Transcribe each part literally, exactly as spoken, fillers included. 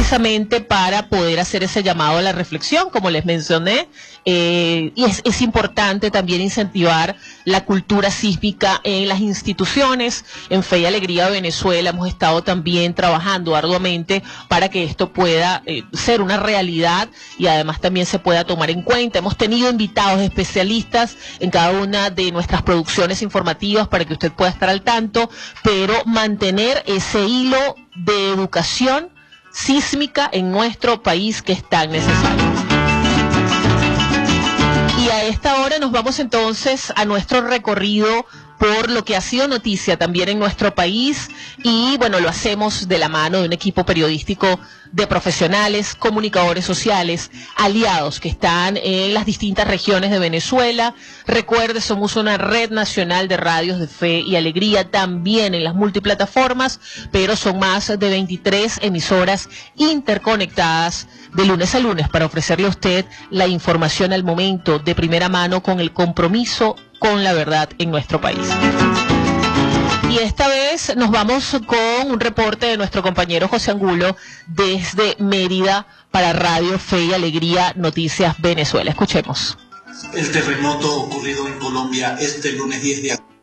precisamente para poder hacer ese llamado a la reflexión, como les mencioné, eh, y es, es importante también incentivar la cultura sísmica en las instituciones. En Fe y Alegría Venezuela hemos estado también trabajando arduamente para que esto pueda eh, ser una realidad y además también se pueda tomar en cuenta. Hemos tenido invitados especialistas en cada una de nuestras producciones informativas para que usted pueda estar al tanto, pero mantener ese hilo de educación sísmica en nuestro país que es tan necesario. Y a esta hora nos vamos entonces a nuestro recorrido por lo que ha sido noticia también en nuestro país, y bueno, lo hacemos de la mano de un equipo periodístico de profesionales, comunicadores sociales, aliados que están en las distintas regiones de Venezuela. Recuerde, somos una red nacional de radios de Fe y Alegría, también en las multiplataformas, pero son más de veintitrés emisoras interconectadas de lunes a lunes para ofrecerle a usted la información al momento, de primera mano, con el compromiso con la verdad en nuestro país. Y esta vez nos vamos con un reporte de nuestro compañero José Angulo desde Mérida para Radio Fe y Alegría Noticias Venezuela. Escuchemos. El terremoto ocurrido en Colombia este lunes diez de agosto.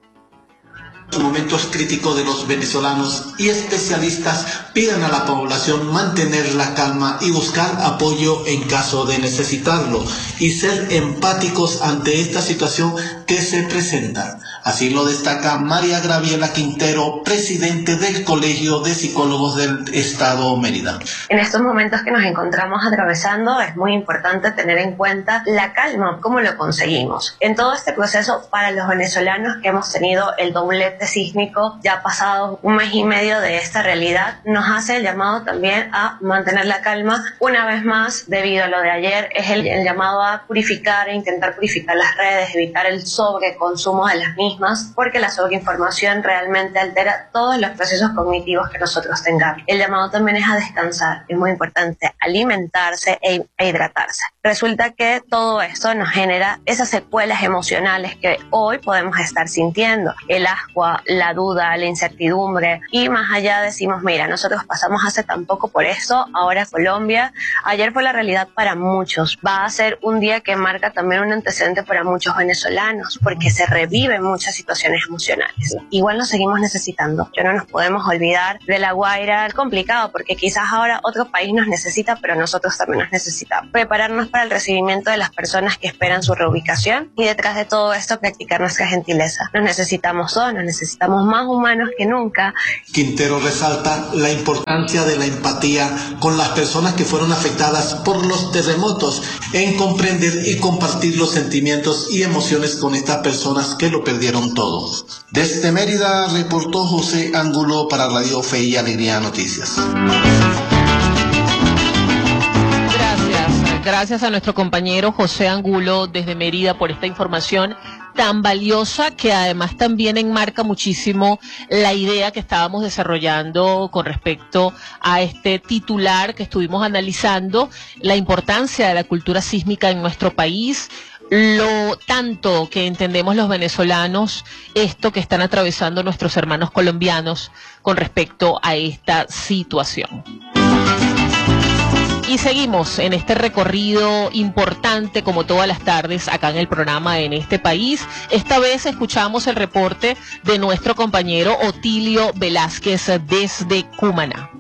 Los momentos críticos de los venezolanos y especialistas piden a la población mantener la calma y buscar apoyo en caso de necesitarlo y ser empáticos ante esta situación que se presenta. Así lo destaca María Graviela Quintero, presidente del Colegio de Psicólogos del Estado Mérida. En estos momentos que nos encontramos atravesando es muy importante tener en cuenta la calma, cómo lo conseguimos. En todo este proceso, para los venezolanos que hemos tenido el doblete sísmico, ya pasado un mes y medio de esta realidad, nos hace el llamado también a mantener la calma. Una vez más, debido a lo de ayer, es el, el llamado a purificar e intentar purificar las redes, evitar el sobreconsumo de las mismas, porque la sobreinformación realmente altera todos los procesos cognitivos que nosotros tengamos. El llamado también es a descansar, es muy importante alimentarse e, e hidratarse. Resulta que todo esto nos genera esas secuelas emocionales que hoy podemos estar sintiendo, el ascua, la duda, la incertidumbre, y más allá decimos, mira, nosotros pasamos hace tan poco por esto, ahora Colombia, ayer fue la realidad para muchos, va a ser un día que marca también un antecedente para muchos venezolanos, porque se reviven muchas situaciones emocionales. Igual nos seguimos necesitando, ya no nos podemos olvidar de La Guaira, es complicado porque quizás ahora otro país nos necesita, pero nosotros también nos necesitamos. Prepararnos para el recibimiento de las personas que esperan su reubicación y detrás de todo esto practicar nuestra gentileza. Nos necesitamos todos, nos necesitamos más humanos que nunca. Quintero resalta la importancia de la empatía con las personas que fueron afectadas por los terremotos, en comprender y compartir los sentimientos y emociones con estas personas que lo perdieron todo. Desde Mérida reportó José Angulo para Radio Fe y Alegría Noticias. Gracias, gracias a nuestro compañero José Angulo desde Mérida por esta información tan valiosa, que además también enmarca muchísimo la idea que estábamos desarrollando con respecto a este titular que estuvimos analizando, la importancia de la cultura sísmica en nuestro país, lo tanto que entendemos los venezolanos esto que están atravesando nuestros hermanos colombianos con respecto a esta situación. Y seguimos en este recorrido importante, como todas las tardes, acá en el programa En Este País. Esta vez escuchamos el reporte de nuestro compañero Otilio Velázquez desde Cumaná.